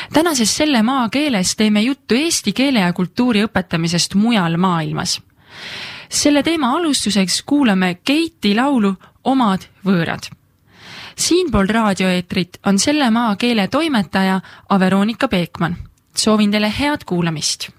Tänases Selle maa keeles teeme juttu eesti keele ja kultuuri õpetamisest mujal maailmas. Selle teema alustuseks kuulame Keiti laulu Omad võõrad. Siinpool raadioeetrit on Selle maa keele toimetaja Veronika Peekman. Soovin teile head kuulamist.